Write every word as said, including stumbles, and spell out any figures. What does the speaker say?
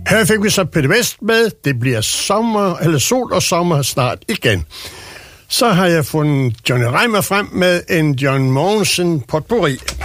Her fik vi så Peter West med. Det bliver sommer, eller sol og sommer snart igen. Så har jeg fundet Johnny Reimer frem med en John Mogensen potpourri.